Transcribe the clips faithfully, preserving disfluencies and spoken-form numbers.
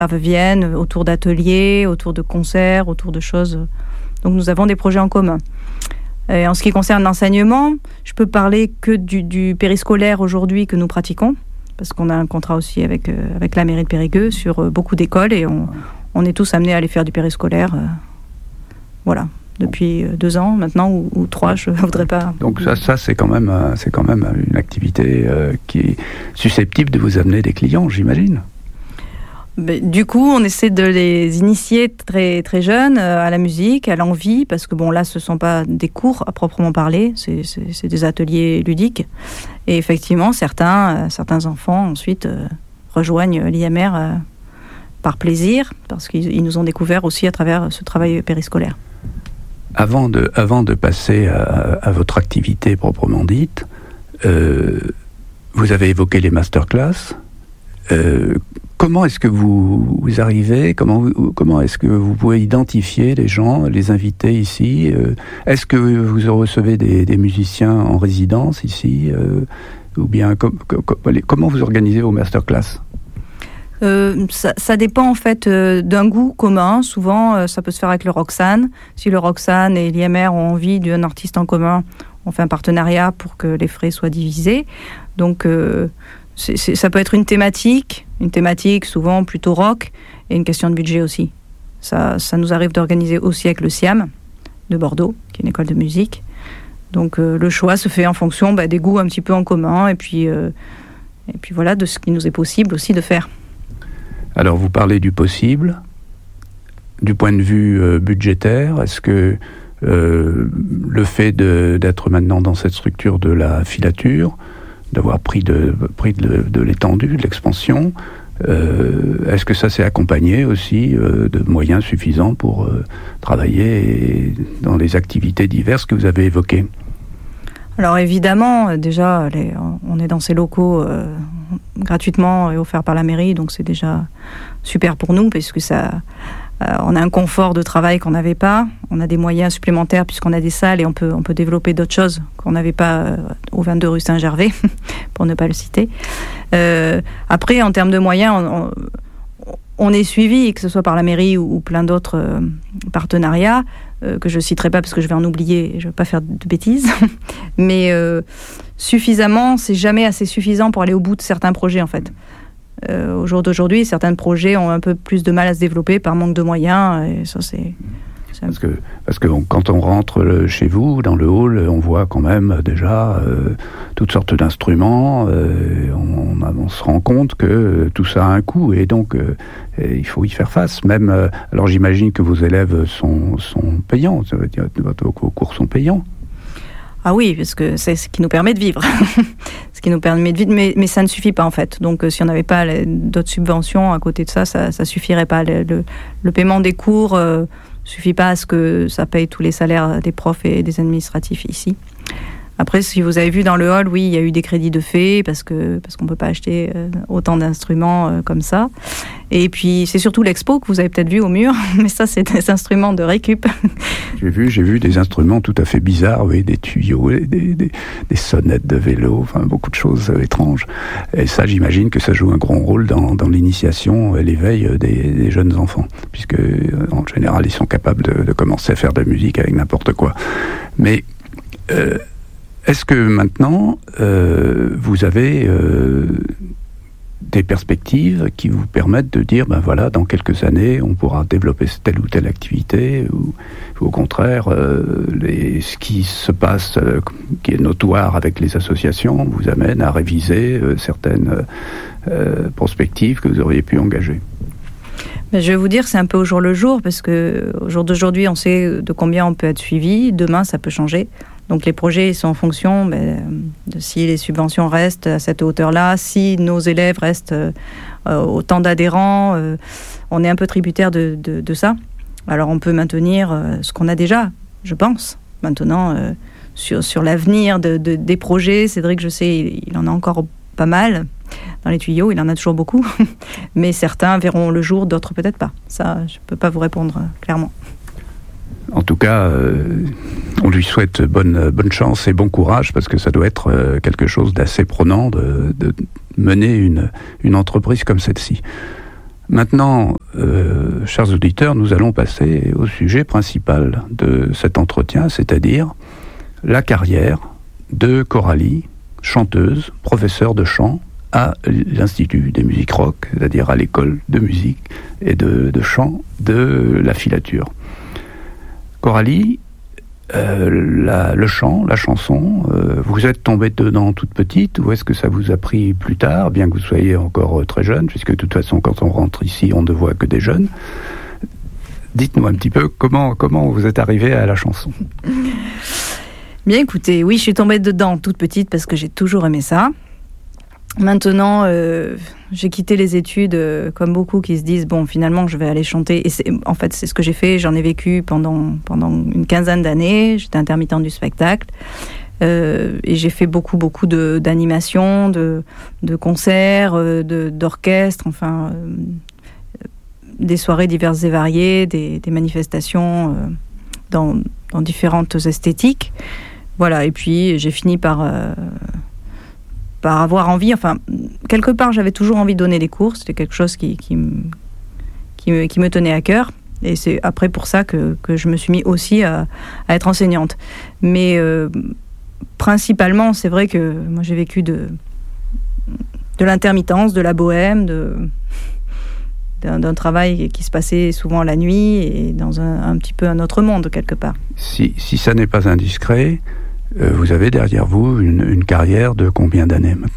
viennent autour d'ateliers, autour de concerts, autour de choses. Donc nous avons des projets en commun. Et en ce qui concerne l'enseignement, je peux parler que du, du périscolaire aujourd'hui que nous pratiquons, parce qu'on a un contrat aussi avec, euh, avec la mairie de Périgueux sur euh, beaucoup d'écoles et on, on est tous amenés à aller faire du périscolaire. Euh, voilà, depuis euh, deux ans maintenant, ou, ou trois, je ne voudrais pas... Donc ça, ça c'est, quand même, euh, c'est quand même une activité euh, qui est susceptible de vous amener des clients, j'imagine. Du coup, on essaie de les initier très, très jeunes à la musique, à l'envie, parce que bon, là, ce ne sont pas des cours à proprement parler, c'est, c'est, c'est des ateliers ludiques. Et effectivement, certains, certains enfants, ensuite, euh, rejoignent l'I M R euh, par plaisir, parce qu'ils ils nous ont découvert aussi à travers ce travail périscolaire. Avant de, avant de passer à, à votre activité proprement dite, euh, vous avez évoqué les masterclass. Euh, comment est-ce que vous, vous arrivez, comment, comment est-ce que vous pouvez identifier les gens, les invités ici euh, Est-ce que vous recevez des, des musiciens en résidence ici euh, ou bien com, com, com, comment vous organisez vos masterclass? Euh, ça, ça dépend en fait euh, d'un goût commun. Souvent, euh, ça peut se faire avec le Roxane. Si le Roxane et l'I M R ont envie d'un artiste en commun, on fait un partenariat pour que les frais soient divisés. Donc, euh, c'est, c'est, ça peut être une thématique, une thématique souvent plutôt rock, et une question de budget aussi. Ça, ça nous arrive d'organiser aussi avec le SIAM de Bordeaux, qui est une école de musique. Donc, euh, le choix se fait en fonction bah, des goûts un petit peu en commun, et puis, euh, et puis voilà, de ce qui nous est possible aussi de faire. Alors, vous parlez du possible, du point de vue euh, budgétaire. Est-ce que euh, le fait de, d'être maintenant dans cette structure de la filature, d'avoir pris de, pris de, de l'étendue, de l'expansion, euh, est-ce que ça s'est accompagné aussi euh, de moyens suffisants pour euh, travailler dans les activités diverses que vous avez évoquées? Alors évidemment, déjà, les, on est dans ces locaux euh, gratuitement et offerts par la mairie, donc c'est déjà super pour nous, parce que ça, euh, on a un confort de travail qu'on n'avait pas, on a des moyens supplémentaires puisqu'on a des salles et on peut, on peut développer d'autres choses qu'on n'avait pas euh, au vingt-deux rue Saint-Gervais, pour ne pas le citer. Euh, après, en termes de moyens, on, on, on est suivi, que ce soit par la mairie ou, ou plein d'autres euh, partenariats, euh, que je ne citerai pas parce que je vais en oublier et je ne veux pas faire de bêtises, mais euh, suffisamment, c'est jamais assez suffisant pour aller au bout de certains projets en fait. Euh, au jour d'aujourd'hui, certains projets ont un peu plus de mal à se développer par manque de moyens, et ça c'est... c'est Parce que, parce que on, quand on rentre chez vous, dans le hall, on voit quand même déjà euh, toutes sortes d'instruments, euh, on, on, on se rend compte que tout ça a un coût, et donc euh, et il faut y faire face. Même, euh, alors j'imagine que vos élèves sont, sont payants, ça veut dire que vos cours sont payants. Ah oui, parce que c'est ce qui nous permet de vivre. ce qui nous permet de vivre, mais, mais ça ne suffit pas en fait. Donc euh, si on n'avait pas les, d'autres subventions à côté de ça, ça ne suffirait pas. Le, le, le paiement des cours ne euh, suffit pas à ce que ça paye tous les salaires des profs et des administratifs ici. Après, si vous avez vu dans le hall, oui, il y a eu des crédits de fait, parce, que, parce qu'on ne peut pas acheter euh, autant d'instruments euh, comme ça. Et puis, c'est surtout l'expo que vous avez peut-être vu au mur, mais ça, c'est des instruments de récup. J'ai vu, j'ai vu des instruments tout à fait bizarres, oui, des tuyaux, des, des, des sonnettes de vélo, enfin, beaucoup de choses euh, étranges. Et ça, j'imagine que ça joue un grand rôle dans, dans l'initiation et l'éveil des, des jeunes enfants, puisque, euh, en général, ils sont capables de, de commencer à faire de la musique avec n'importe quoi. Mais... Euh, Est-ce que maintenant, euh, vous avez euh, des perspectives qui vous permettent de dire, ben voilà, dans quelques années, on pourra développer telle ou telle activité, ou, ou au contraire, euh, les, ce qui se passe, euh, qui est notoire avec les associations, vous amène à réviser euh, certaines euh, perspectives que vous auriez pu engager? Je vais vous dire, c'est un peu au jour le jour, parce que au jour d'aujourd'hui, on sait de combien on peut être suivi. Demain, ça peut changer. Donc les projets sont en fonction ben, de si les subventions restent à cette hauteur-là, si nos élèves restent euh, autant d'adhérents. Euh, on est un peu tributaire de, de, de ça. Alors on peut maintenir euh, ce qu'on a déjà, je pense. Maintenant, euh, sur, sur l'avenir de, de, des projets, Cédric, je sais, il, il en a encore pas mal dans les tuyaux, il en a toujours beaucoup. Mais certains verront le jour, d'autres peut-être pas. Ça, je ne peux pas vous répondre euh, clairement. En tout cas, euh, on lui souhaite bonne, bonne chance et bon courage, parce que ça doit être euh, quelque chose d'assez prenant de, de mener une, une entreprise comme celle-ci. Maintenant, euh, chers auditeurs, nous allons passer au sujet principal de cet entretien, c'est-à-dire la carrière de Coralie, chanteuse, professeure de chant à l'Institut des musiques rock, c'est-à-dire à l'école de musique et de, de chant de la Filature. Coralie, euh, la, le chant, la chanson, euh, vous êtes tombée dedans toute petite, ou est-ce que ça vous a pris plus tard, bien que vous soyez encore très jeune, puisque de toute façon, quand on rentre ici, on ne voit que des jeunes. Dites-nous un petit peu comment, comment vous êtes arrivée à la chanson. Bien écoutez, oui, je suis tombée dedans toute petite parce que j'ai toujours aimé ça. Maintenant, euh, j'ai quitté les études, euh, comme beaucoup qui se disent, bon, finalement, je vais aller chanter. Et c'est, en fait, c'est ce que j'ai fait. J'en ai vécu pendant, pendant une quinzaine d'années. J'étais intermittente du spectacle. Euh, et j'ai fait beaucoup, beaucoup de, d'animations, de, de concerts, euh, de, d'orchestres, enfin, euh, des soirées diverses et variées, des, des manifestations euh, dans, dans différentes esthétiques. Voilà, et puis j'ai fini par... Euh, par avoir envie, enfin, quelque part, j'avais toujours envie de donner des cours, c'était quelque chose qui, qui, qui, me, qui me tenait à cœur, et c'est après pour ça que, que je me suis mis aussi à, à être enseignante. Mais euh, principalement, c'est vrai que moi, j'ai vécu de, de l'intermittence, de la bohème, de, d'un, d'un travail qui se passait souvent la nuit, et dans un, un petit peu un autre monde, quelque part. Si, si ça n'est pas indiscret, Euh, vous avez derrière vous une, une carrière de combien d'années maintenant ?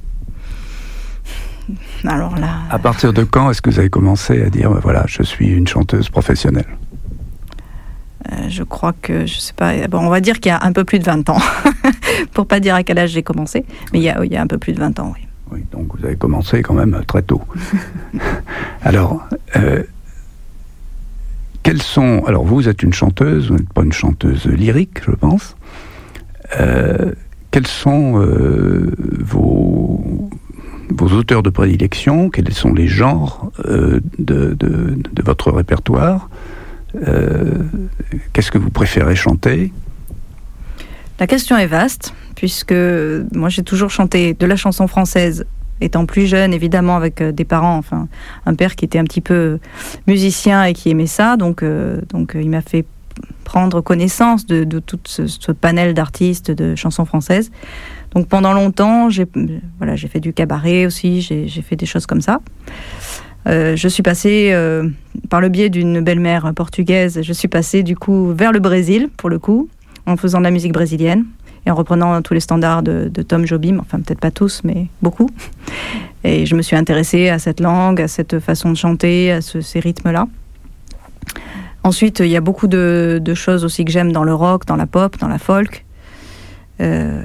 Alors là... À partir de quand est-ce que vous avez commencé à dire, voilà, je suis une chanteuse professionnelle ? euh, Je crois que, je sais pas, bon, on va dire qu'il y a un peu plus de vingt ans, pour pas dire à quel âge j'ai commencé, mais il y a, il y a un peu plus de vingt ans, oui. Oui, donc vous avez commencé quand même très tôt. Alors, euh, quelles sont... Alors vous êtes une chanteuse, vous n'êtes pas une chanteuse lyrique, je pense. Euh, quels sont euh, vos, vos auteurs de prédilection, quels sont les genres euh, de, de, de votre répertoire, euh, qu'est-ce que vous préférez chanter ? La question est vaste, puisque moi j'ai toujours chanté de la chanson française, étant plus jeune évidemment, avec des parents, enfin un père qui était un petit peu musicien et qui aimait ça, donc, euh, donc il m'a fait prendre connaissance de, de tout ce, ce panel d'artistes de chansons françaises. Donc pendant longtemps, j'ai, voilà, j'ai fait du cabaret aussi, j'ai, j'ai fait des choses comme ça. Euh, je suis passée, euh, par le biais d'une belle-mère portugaise, je suis passée du coup vers le Brésil, pour le coup, en faisant de la musique brésilienne et en reprenant tous les standards de, de Tom Jobim, enfin peut-être pas tous, mais beaucoup. Et je me suis intéressée à cette langue, à cette façon de chanter, à ce, ces rythmes-là. Ensuite, il y a beaucoup de, de choses aussi que j'aime dans le rock, dans la pop, dans la folk. Euh,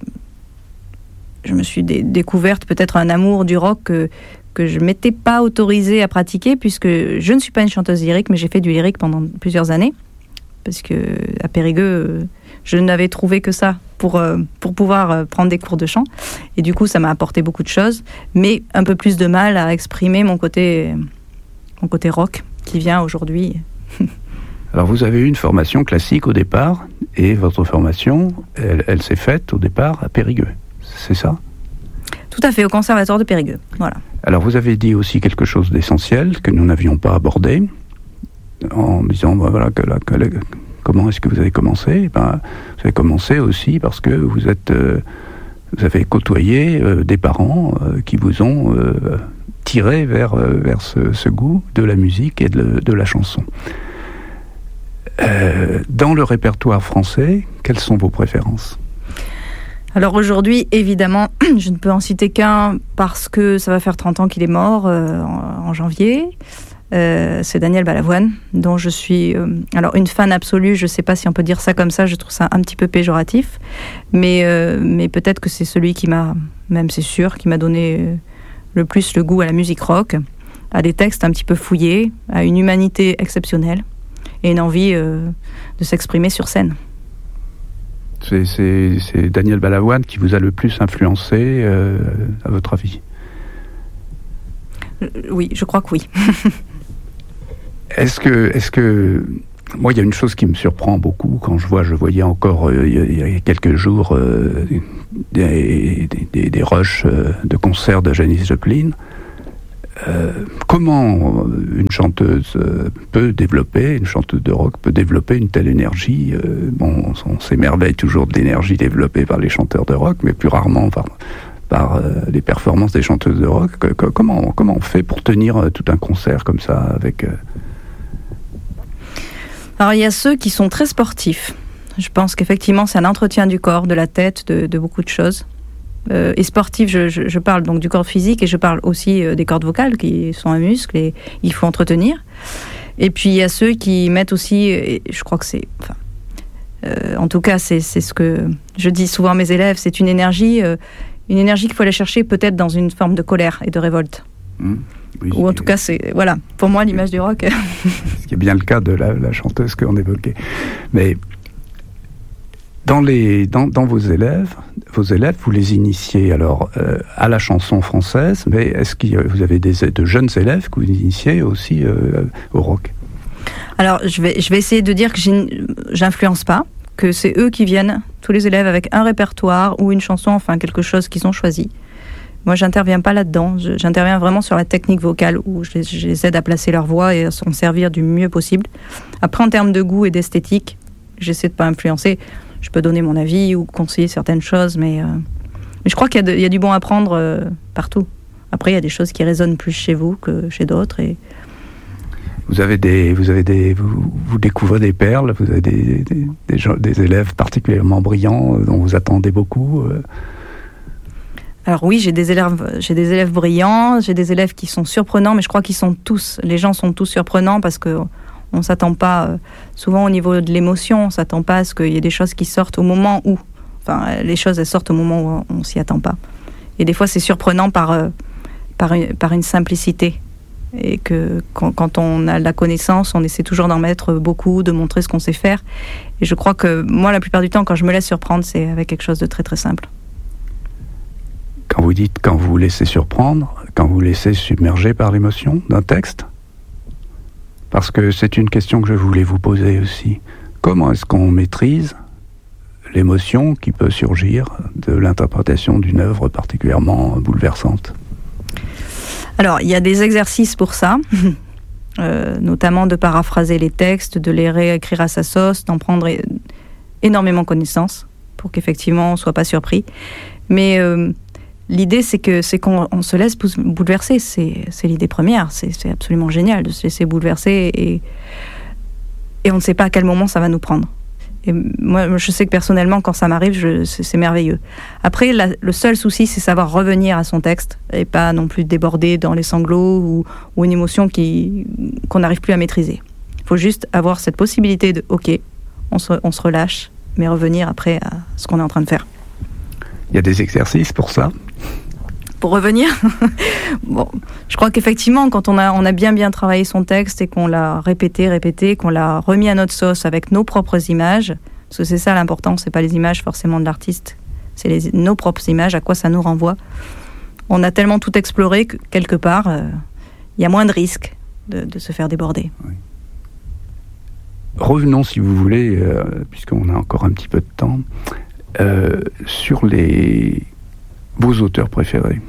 je me suis dé- découverte peut-être un amour du rock que, que je ne m'étais pas autorisée à pratiquer, puisque je ne suis pas une chanteuse lyrique, mais j'ai fait du lyrique pendant plusieurs années. Parce qu'à Périgueux, je n'avais trouvé que ça pour, euh, pour pouvoir prendre des cours de chant. Et du coup, ça m'a apporté beaucoup de choses, mais un peu plus de mal à exprimer mon côté, mon côté rock, qui vient aujourd'hui... Alors vous avez eu une formation classique au départ, et votre formation, elle, elle s'est faite au départ à Périgueux, c'est ça ? Tout à fait, au Conservatoire de Périgueux, voilà. Alors vous avez dit aussi quelque chose d'essentiel que nous n'avions pas abordé, en disant, ben voilà, que, la, que la, comment est-ce que vous avez commencé ? Ben, vous avez commencé aussi parce que vous êtes, euh, vous avez côtoyé euh, des parents euh, qui vous ont euh, tiré vers, euh, vers ce, ce goût de la musique et de, de la chanson. Euh, dans le répertoire français, quelles sont vos préférences ? Alors aujourd'hui, évidemment, je ne peux en citer qu'un parce que ça va faire trente ans qu'il est mort euh, en, en janvier. Euh, c'est Daniel Balavoine, dont je suis euh, alors une fan absolue. Je ne sais pas si on peut dire ça comme ça, je trouve ça un petit peu péjoratif, mais, euh, mais peut-être que c'est celui qui m'a, même c'est sûr, qui m'a donné euh, le plus le goût à la musique rock, à des textes un petit peu fouillés, à une humanité exceptionnelle et une envie euh, de s'exprimer sur scène. C'est, c'est, c'est Daniel Balavoine qui vous a le plus influencé, euh, à votre avis ? Oui, je crois que oui. Est-ce que, est-ce que, moi, il y a une chose qui me surprend beaucoup quand je vois, je voyais encore euh, il y a quelques jours euh, des, des, des rushs euh, de concerts de Janis Joplin. Euh, comment une chanteuse peut développer, une chanteuse de rock peut développer une telle énergie? euh, Bon, on, on s'émerveille toujours de l'énergie développée par les chanteurs de rock, mais plus rarement par, par euh, les performances des chanteuses de rock. Que, que, comment, comment on fait pour tenir euh, tout un concert comme ça avec... Euh... Alors, il y a ceux qui sont très sportifs. Je pense qu'effectivement, c'est un entretien du corps, de la tête, de, de beaucoup de choses. Euh, et sportif, je, je, je parle donc du corps physique et je parle aussi euh, des cordes vocales qui sont un muscle et il faut entretenir. Et puis il y a ceux qui mettent aussi, et je crois que c'est, enfin, euh, en tout cas c'est, c'est ce que je dis souvent à mes élèves, c'est une énergie, euh, une énergie qu'il faut aller chercher peut-être dans une forme de colère et de révolte. Mmh. Oui, ou en tout cas, c'est voilà, pour moi l'image du rock. Ce qui est bien le cas de la, la chanteuse qu'on évoquait. Mais dans, les, dans, dans vos élèves, vos élèves, vous les initiez alors euh, à la chanson française, mais est-ce que vous avez des, de jeunes élèves que vous initiez aussi euh, au rock? Alors, je vais, je vais essayer de dire que j'influence pas, que c'est eux qui viennent, tous les élèves, avec un répertoire ou une chanson, enfin quelque chose qu'ils ont choisi. Moi, j'interviens pas là-dedans. J'interviens vraiment sur la technique vocale où je les, je les aide à placer leur voix et à s'en servir du mieux possible. Après, en termes de goût et d'esthétique, j'essaie de pas influencer. Je peux donner mon avis ou conseiller certaines choses, mais, euh, mais je crois qu'il y a, de, il y a du bon à prendre euh, partout. Après, il y a des choses qui résonnent plus chez vous que chez d'autres. Et... Vous avez des, vous avez des, vous, vous découvrez des perles. Vous avez des, des, des, gens, des élèves particulièrement brillants dont vous attendez beaucoup. Euh... Alors oui, j'ai des élèves, j'ai des élèves brillants, j'ai des élèves qui sont surprenants, mais je crois qu'ils sont tous, les gens sont tous surprenants parce que on ne s'attend pas, euh, souvent au niveau de l'émotion, on ne s'attend pas à ce qu'il y ait des choses qui sortent au moment où, enfin les choses elles sortent au moment où on ne s'y attend pas. Et des fois c'est surprenant par, euh, par, une, par une simplicité. Et que quand, quand on a la connaissance, on essaie toujours d'en mettre beaucoup, de montrer ce qu'on sait faire. Et je crois que moi, la plupart du temps, quand je me laisse surprendre, c'est avec quelque chose de très très simple. Quand vous dites quand vous vous laissez surprendre, quand vous vous laissez submerger par l'émotion d'un texte, parce que c'est une question que je voulais vous poser aussi. Comment est-ce qu'on maîtrise l'émotion qui peut surgir de l'interprétation d'une œuvre particulièrement bouleversante? Alors, il y a des exercices pour ça, euh, notamment de paraphraser les textes, de les réécrire à sa sauce, d'en prendre é- énormément connaissance pour qu'effectivement on ne soit pas surpris. Mais euh, l'idée, c'est, que, c'est qu'on on se laisse bouleverser. C'est, c'est l'idée première. C'est, c'est absolument génial de se laisser bouleverser et, et on ne sait pas à quel moment ça va nous prendre. Et moi, je sais que personnellement, quand ça m'arrive, je, c'est, c'est merveilleux. Après, la, le seul souci, c'est savoir revenir à son texte et pas non plus déborder dans les sanglots ou, ou une émotion qui, qu'on n'arrive plus à maîtriser. Il faut juste avoir cette possibilité de, ok, on se, on se relâche, mais revenir après à ce qu'on est en train de faire. Il y a des exercices pour ça? Pour revenir, bon, je crois qu'effectivement, quand on a, on a bien bien travaillé son texte et qu'on l'a répété, répété, qu'on l'a remis à notre sauce avec nos propres images, parce que c'est ça l'important, c'est pas les images forcément de l'artiste, c'est les, nos propres images, à quoi ça nous renvoie. On a tellement tout exploré que quelque part, il euh, y a moins de risques de, de se faire déborder. Oui. Revenons, si vous voulez, euh, puisqu'on a encore un petit peu de temps, euh, sur les vos auteurs préférés.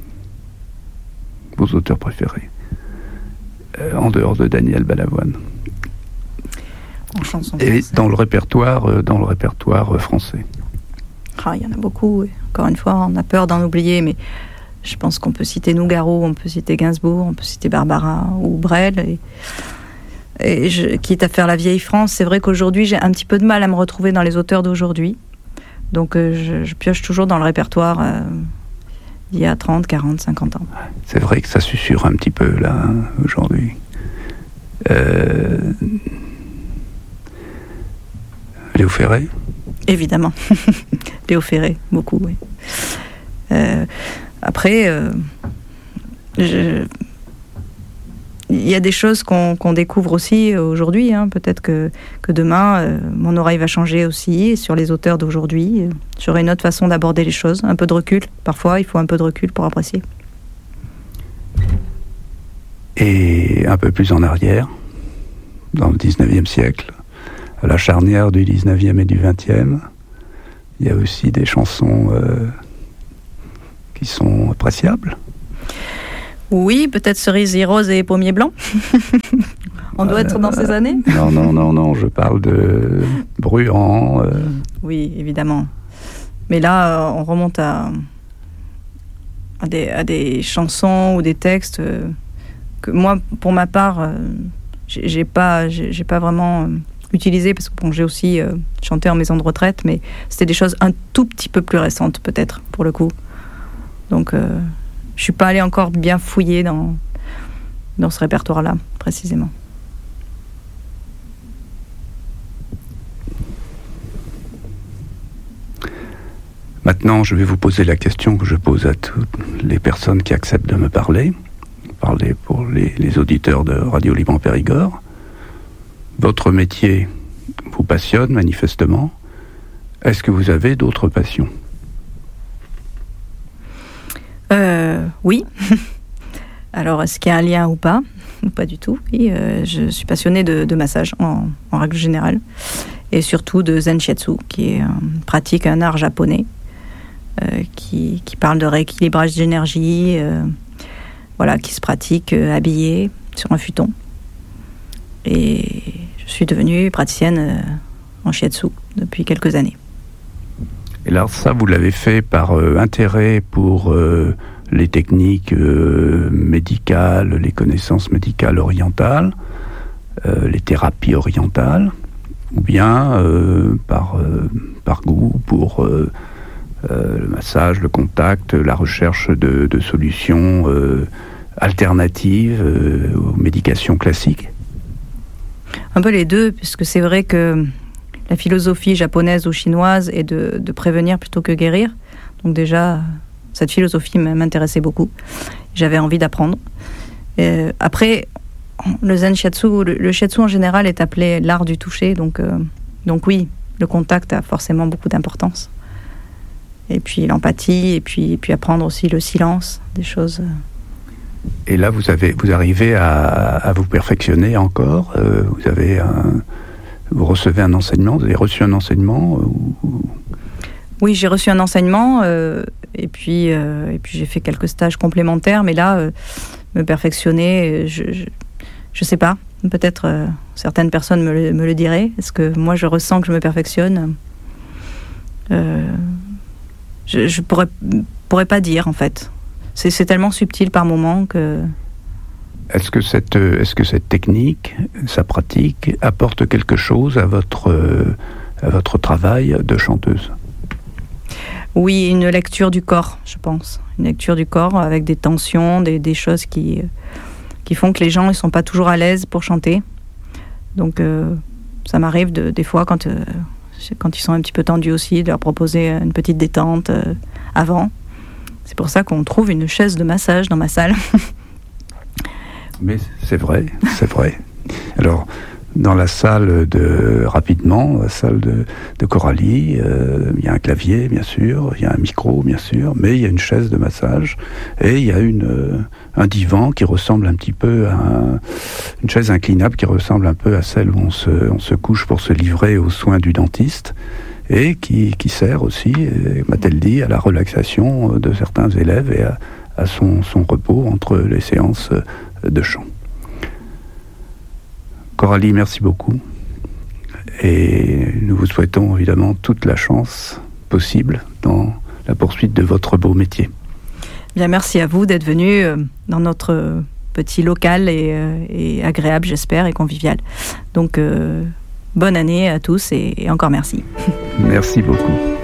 Vos auteurs préférés. Euh, en dehors de Daniel Balavoine. En chanson Et française. dans le répertoire, euh, dans le répertoire euh, français. Ah, il y en a beaucoup. Et encore une fois, on a peur d'en oublier, mais je pense qu'on peut citer Nougaro, on peut citer Gainsbourg, on peut citer Barbara ou Brel. Et, et je, quitte à faire la vieille France, c'est vrai qu'aujourd'hui, j'ai un petit peu de mal à me retrouver dans les auteurs d'aujourd'hui. Donc euh, je, je pioche toujours dans le répertoire euh, il y a trente, quarante, cinquante ans. C'est vrai que ça susurre un petit peu là, hein, aujourd'hui. Euh... Léo Ferré? Évidemment. Léo Ferré, beaucoup, oui. Euh, après, euh, je... il y a des choses qu'on, qu'on découvre aussi aujourd'hui. Hein. Peut-être que, que demain, euh, mon oreille va changer aussi sur les auteurs d'aujourd'hui. Euh, j'aurai une autre façon d'aborder les choses. Un peu de recul. Parfois, il faut un peu de recul pour apprécier. Et un peu plus en arrière, dans le dix-neuvième siècle, à la charnière du dix-neuvième et du vingtième, il y a aussi des chansons euh, qui sont appréciables. Oui, peut-être cerisier rose et pommier blanc. On doit euh, être dans ces années. Non, non, non, non, je parle de Bruant. Euh... Oui, évidemment. Mais là, on remonte à, à, des, à des chansons ou des textes euh, que moi, pour ma part, euh, j'ai, j'ai pas, j'ai, j'ai pas vraiment euh, utilisé, parce que bon, j'ai aussi euh, chanté en maison de retraite, mais c'était des choses un tout petit peu plus récentes, peut-être, pour le coup. Donc, euh, je suis pas allée encore bien fouiller dans, dans ce répertoire-là, précisément. Maintenant, je vais vous poser la question que je pose à toutes les personnes qui acceptent de me parler. Parler pour les, les auditeurs de Radio Libre en Périgord. Votre métier vous passionne manifestement. Est-ce que vous avez d'autres passions ? euh, Oui. Alors, est-ce qu'il y a un lien ou pas ? Pas du tout. Et, euh, je suis passionnée de, de massage en, en règle générale. Et surtout de Zen Shiatsu, qui est une pratique, un art japonais. Euh, qui, qui parle de rééquilibrage d'énergie, euh, voilà, qui se pratique euh, habillé sur un futon. Et je suis devenue praticienne euh, en shiatsu depuis quelques années. Et alors ça, vous l'avez fait par euh, intérêt pour euh, les techniques euh, médicales, les connaissances médicales orientales, euh, les thérapies orientales, ou bien euh, par, euh, par goût pour... Euh, Euh, le massage, le contact, la recherche de, de solutions euh, alternatives euh, aux médications classiques ? Un peu les deux, puisque c'est vrai que la philosophie japonaise ou chinoise est de, de prévenir plutôt que guérir. Donc déjà, cette philosophie m'intéressait beaucoup. J'avais envie d'apprendre. Euh, après, le Zen Shiatsu, le, le Shiatsu en général est appelé l'art du toucher. Donc, euh, donc oui, le contact a forcément beaucoup d'importance. Et puis l'empathie, et puis, et puis apprendre aussi le silence, des choses. Et là, vous avez, vous arrivez à, à vous perfectionner encore. Euh, vous avez un, vous recevez un enseignement. Vous avez reçu un enseignement ou... Oui, j'ai reçu un enseignement, euh, et puis euh, et puis j'ai fait quelques stages complémentaires. Mais là, euh, me perfectionner, je, je je sais pas. Peut-être euh, certaines personnes me le, me le diraient. Est-ce que moi, je ressens que je me perfectionne ? euh, Je, je pourrais, pourrais pas dire, en fait. C'est, c'est tellement subtil par moment que... Est-ce que cette, est-ce que cette technique, sa pratique, apporte quelque chose à votre, à votre travail de chanteuse ? Oui, une lecture du corps, je pense. Une lecture du corps avec des tensions, des, des choses qui, qui font que les gens ne sont pas toujours à l'aise pour chanter. Donc, euh, ça m'arrive de, des fois, quand... Euh, quand ils sont un petit peu tendus aussi, de leur proposer une petite détente euh, avant. C'est pour ça qu'on trouve une chaise de massage dans ma salle. Mais c'est vrai, c'est vrai. Alors, dans la salle de, rapidement, la salle de, de Coralie, euh, il y a un clavier, bien sûr, il y a un micro, bien sûr, mais il y a une chaise de massage, et il y a une, euh, un divan qui ressemble un petit peu à un, une chaise inclinable qui ressemble un peu à celle où on se, on se couche pour se livrer aux soins du dentiste, et qui, qui sert aussi, m'a-t-elle dit, à la relaxation de certains élèves et à, à son, son repos entre les séances de chant. Coralie, merci beaucoup. Et nous vous souhaitons évidemment toute la chance possible dans la poursuite de votre beau métier. Bien, merci à vous d'être venu dans notre petit local et, et agréable, j'espère, et convivial. Donc, euh, bonne année à tous et, et encore merci. Merci beaucoup.